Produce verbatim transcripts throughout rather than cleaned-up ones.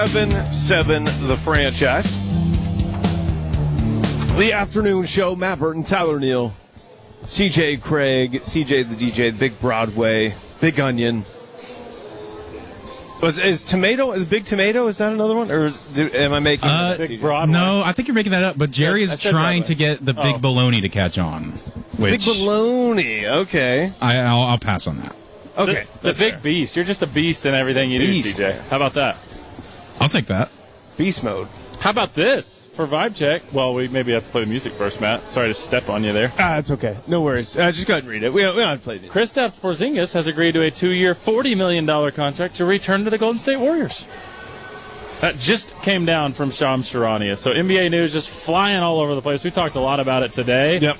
seven seven the franchise. The afternoon show, Matt Burton, Tyler Neal, C J Craig, C J the D J, the Big Broadway, Big Onion. Was is tomato is Big Tomato? Is that another one, or is, do, am I making uh, Big Broadway? No, I think you're making that up. But Jerry is trying to get the Big oh. Bologna to catch on. Which Big Bologna, okay. I, I'll, I'll pass on that. Okay, the, the Big fair. Beast. You're just a beast in everything you beast. do, C J. How about that? I'll take that. Beast mode. How about this for vibe check? Well, we maybe have to play the music first, Matt. Sorry to step on you there. Ah, it's okay. No worries. Uh, just go ahead and read it. We don't, we don't have to play it. Kristaps Porzingis has agreed to a two-year, forty million dollars contract to return to the Golden State Warriors. That just came down from Shams Charania. So N B A news just flying all over the place. We talked a lot about it today. Yep.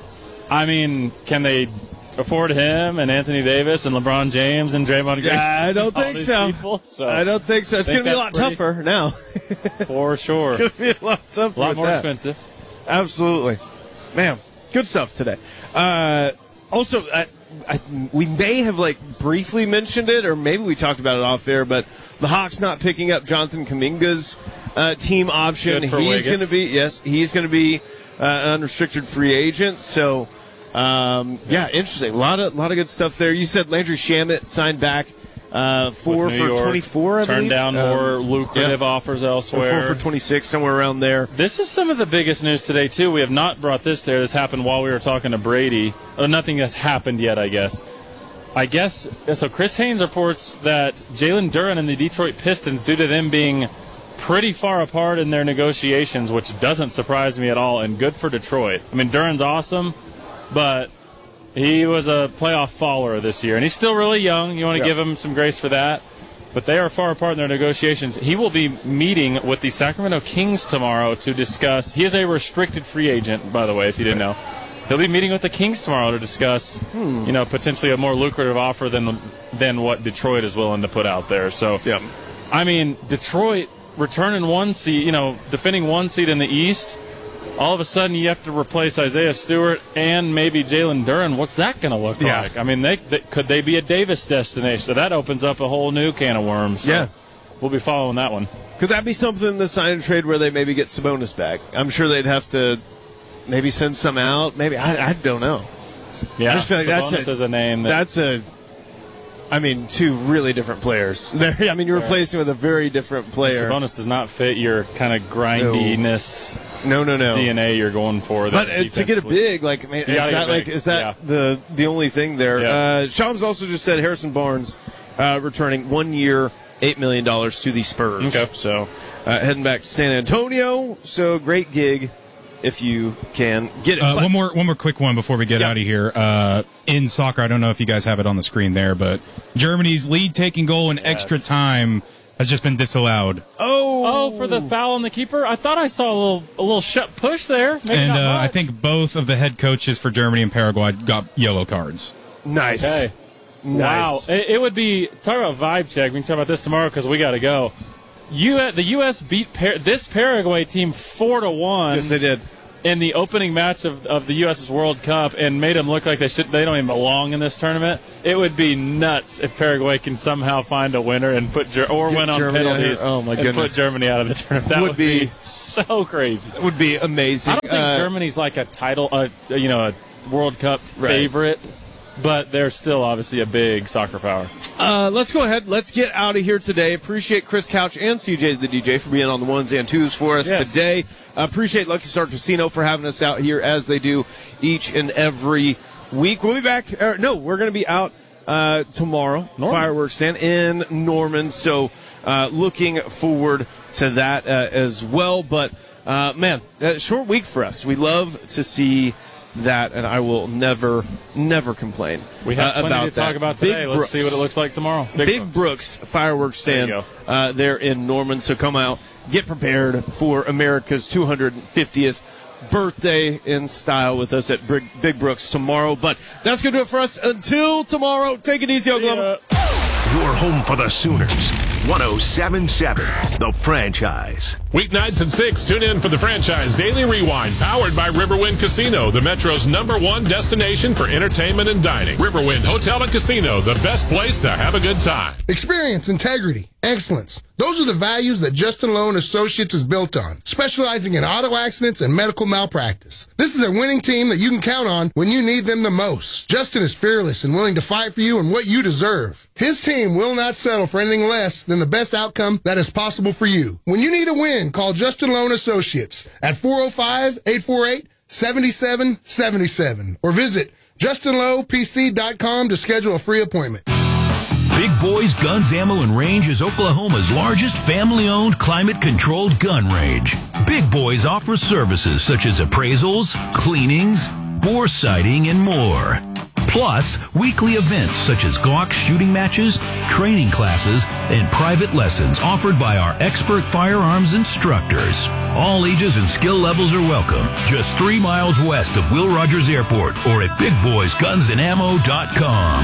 I mean, can they afford him and Anthony Davis and LeBron James and Draymond Green? Yeah, I don't think so. People, so. I don't think so. It's going to be a lot pretty, tougher now. For sure. It's going to be a lot tougher. A lot more that. expensive. Absolutely. Man, good stuff today. Uh, also, I, I, we may have like briefly mentioned it, or maybe we talked about it off air, but the Hawks not picking up Jonathan Kuminga's uh, team option. He's going to be, yes, he's going to be uh, an unrestricted free agent. So, Um, yeah, interesting. A lot of, lot of good stuff there. You said Landry Shamet signed back uh, four for twenty-four. I Turned believe. down um, more lucrative yeah. offers elsewhere. Four for twenty-six, somewhere around there. This is some of the biggest news today too. We have not brought this there. This happened while we were talking to Brady. Oh, nothing has happened yet, I guess. I guess so. Chris Haynes reports that Jalen Duren and the Detroit Pistons, due to them being pretty far apart in their negotiations, which doesn't surprise me at all, and good for Detroit. I mean, Duren's awesome. But he was a playoff faller this year, and he's still really young. You want to yeah. give him some grace for that. But they are far apart in their negotiations. He will be meeting with the Sacramento Kings tomorrow to discuss. He is a restricted free agent, by the way, if you didn't know. He'll be meeting with the Kings tomorrow to discuss, hmm. you know, potentially a more lucrative offer than than what Detroit is willing to put out there. So, yeah. I mean, Detroit returning one seed, you know, defending one seed in the East. All of a sudden, you have to replace Isaiah Stewart and maybe Jalen Duren. What's that going to look yeah. like? I mean, they, they, could they be a Davis destination? So that opens up a whole new can of worms. So yeah. We'll be following that one. Could that be something in the sign and trade where they maybe get Sabonis back? I'm sure they'd have to maybe send some out. Maybe. I, I don't know. Yeah, I just feel like Sabonis that's a, is a name. That, that's a... I mean, two really different players. I mean, you're replacing with a very different player. Sabonis does not fit your kind of grindiness. No, no, no. D N A you're going for. But uh, to get a big, like, I mean, is that like is that yeah. the the only thing there? Yeah. Uh, Shams also just said Harrison Barnes uh, returning one year, eight million dollars to the Spurs. Okay. So uh, heading back to San Antonio. So great gig. If you can get it. Uh, one more one more quick one before we get yeah. out of here. Uh, in soccer, I don't know if you guys have it on the screen there, but Germany's lead-taking goal in yes. extra time has just been disallowed. Oh, oh, for the foul on the keeper? I thought I saw a little a little shut push there. Maybe and not uh, much. I think both of the head coaches for Germany and Paraguay got yellow cards. Nice. Okay. Nice. Wow. It, it would be, talk about vibe check. We can talk about this tomorrow because we got to go. You, the U S beat Par- this Paraguay team four to one. Yes, they did. In the opening match of, of the U S's World Cup, and made them look like they should they don't even belong in this tournament. It would be nuts if Paraguay can somehow find a winner and put Ger- or Get win on Germany penalties oh my and goodness. put Germany out of the tournament. That would, would be, be so crazy. It would be amazing. I don't think uh, Germany's like a title, uh, you know, a World Cup right. favorite. But they're still obviously a big soccer power. Uh, let's go ahead. Let's get out of here today. Appreciate Chris Couch and C J the D J for being on the ones and twos for us yes. today. Uh, appreciate Lucky Star Casino for having us out here as they do each and every week. We'll be back. Uh, no, we're going to be out uh, tomorrow. Norman. Fireworks stand in Norman. So uh, looking forward to that uh, as well. But, uh, man, a short week for us. We love to see that, and I will never, never complain. We have uh, plenty about to talk that. about today. Big Let's Brooks. see what it looks like tomorrow. Big, Big Brooks. Brooks fireworks stand there, uh, there in Norman. So come out, get prepared for America's two hundred fiftieth birthday in style with us at Big, Big Brooks tomorrow. But that's going to do it for us until tomorrow. Take it easy, Oklahoma. Your home for the Sooners. one oh seven point seven, The Franchise. Weeknights at six, tune in for The Franchise Daily Rewind, powered by Riverwind Casino, the Metro's number one destination for entertainment and dining. Riverwind Hotel and Casino, the best place to have a good time. Experience, integrity, excellence. Those are the values that Justin Lowe and Associates is built on, specializing in auto accidents and medical malpractice. This is a winning team that you can count on when you need them the most. Justin is fearless and willing to fight for you and what you deserve. His team will not settle for anything less than the best outcome that is possible for you. When you need a win, call Justin Lowe and Associates at four oh five, eight four eight, seven seven seven seven or visit justin lowe p c dot com to schedule a free appointment. Big Boys Guns, Ammo, and Range is Oklahoma's largest family-owned, climate-controlled gun range. Big Boys offers services such as appraisals, cleanings, bore sighting, and more. Plus, weekly events such as Glock shooting matches, training classes, and private lessons offered by our expert firearms instructors. All ages and skill levels are welcome. Just three miles west of Will Rogers Airport or at big boys guns and ammo dot com.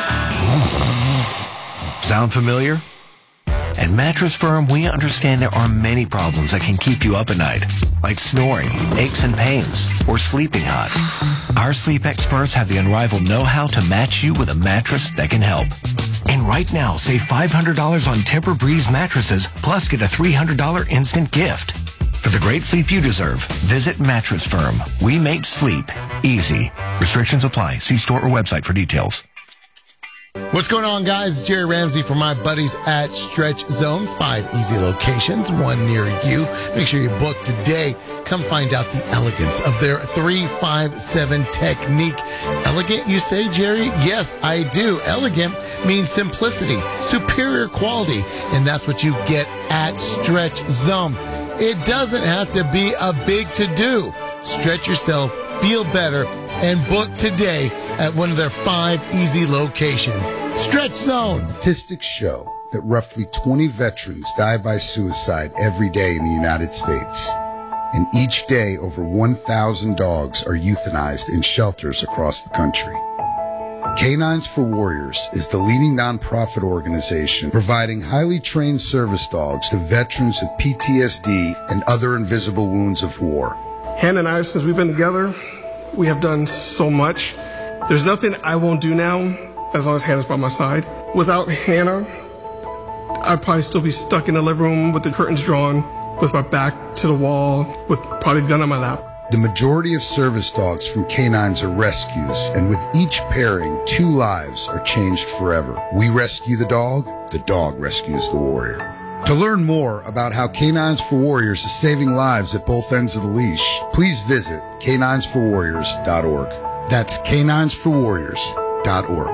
Sound familiar? At Mattress Firm, we understand there are many problems that can keep you up at night, like snoring, aches and pains, or sleeping hot. Our sleep experts have the unrivaled know-how to match you with a mattress that can help. And right now, save five hundred dollars on Tempur-Breeze mattresses, plus get a three hundred dollars instant gift. For the great sleep you deserve, visit Mattress Firm. We make sleep easy. Restrictions apply. See store or website for details. What's going on, guys? It's Jerry Ramsey from my buddies at Stretch Zone. Five easy locations, one near you. Make sure you book today. Come find out the elegance of their three five seven technique. Elegant, you say, Jerry? Yes, I do. Elegant means simplicity, superior quality, and that's what you get at Stretch Zone. It doesn't have to be a big to-do. Stretch yourself, feel better, and book today at one of their five easy locations. Stretch Zone. Statistics show that roughly twenty veterans die by suicide every day in the United States. And each day, over one thousand dogs are euthanized in shelters across the country. Canines for Warriors is the leading nonprofit organization providing highly trained service dogs to veterans with P T S D and other invisible wounds of war. Hannah and I, since we've been together, we have done so much. There's nothing I won't do now as long as Hannah's by my side. Without Hannah, I'd probably still be stuck in the living room with the curtains drawn, with my back to the wall, with probably a gun on my lap. The majority of service dogs from canines are rescues, and with each pairing, two lives are changed forever. We rescue the dog, the dog rescues the warrior. To learn more about how Canines for Warriors is saving lives at both ends of the leash, please visit canines for warriors dot org. That's canines for warriors dot org.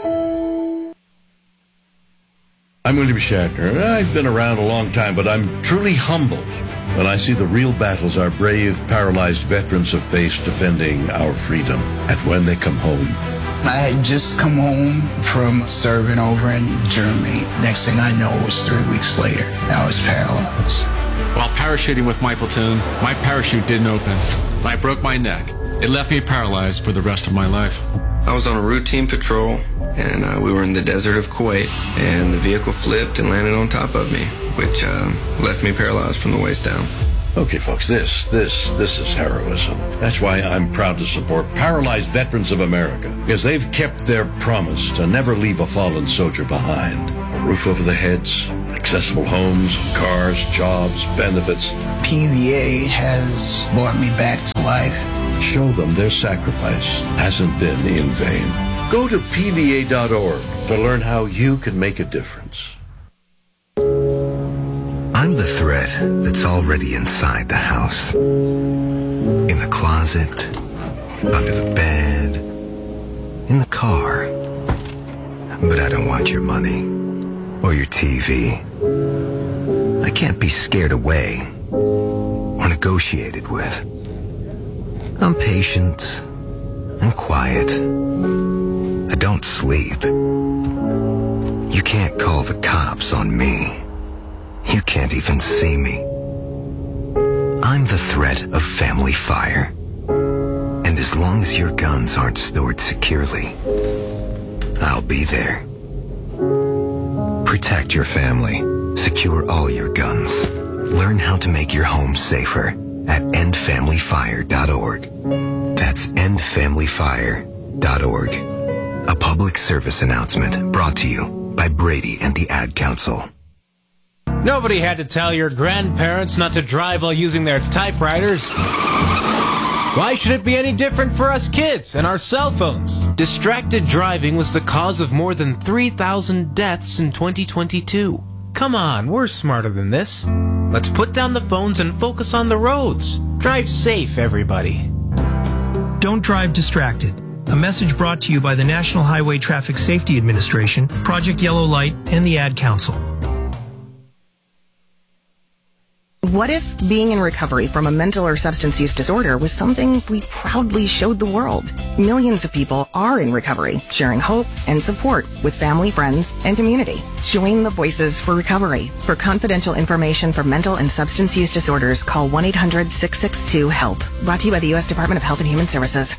I'm William Shatner. I've been around a long time, but I'm truly humbled when I see the real battles our brave, paralyzed veterans have faced defending our freedom. And when they come home, I had just come home from serving over in Germany. Next thing I know, it was three weeks later. I was paralyzed. While parachuting with my platoon, my parachute didn't open. I broke my neck. It left me paralyzed for the rest of my life. I was on a routine patrol, and uh, we were in the desert of Kuwait, and the vehicle flipped and landed on top of me, which uh, left me paralyzed from the waist down. Okay, folks, this, this, this is heroism. That's why I'm proud to support Paralyzed Veterans of America, because they've kept their promise to never leave a fallen soldier behind. A roof over their heads, accessible homes, cars, jobs, benefits. P V A has brought me back to life. Show them their sacrifice hasn't been in vain. Go to P V A dot org to learn how you can make a difference. I'm the threat that's already inside the house. In the closet, under the bed, in the car. But I don't want your money or your T V. I can't be scared away or negotiated with. I'm patient and quiet. I don't sleep. You can't call the cops on me. You can't even see me. I'm the threat of family fire. And as long as your guns aren't stored securely, I'll be there. Protect your family. Secure all your guns. Learn how to make your home safer at end family fire dot org. That's end family fire dot org. A public service announcement brought to you by Brady and the Ad Council. Nobody had to tell your grandparents not to drive while using their typewriters. Why should it be any different for us kids and our cell phones? Distracted driving was the cause of more than three thousand deaths in twenty twenty-two. Come on, we're smarter than this. Let's put down the phones and focus on the roads. Drive safe, everybody. Don't drive distracted. A message brought to you by the National Highway Traffic Safety Administration, Project Yellow Light, and the Ad Council. What if being in recovery from a mental or substance use disorder was something we proudly showed the world? Millions of people are in recovery, sharing hope and support with family, friends, and community. Join the Voices for Recovery. For confidential information for mental and substance use disorders, call one eight hundred six six two HELP. Brought to you by the U S Department of Health and Human Services.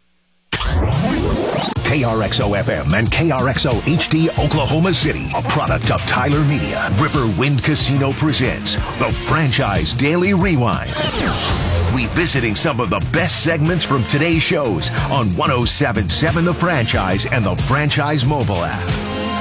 K R X O F M and K R X O H D Oklahoma City, a product of Tyler Media. River Wind Casino presents the Franchise Daily Rewind. Revisiting some of the best segments from today's shows on one oh seven point seven The Franchise and the Franchise mobile app.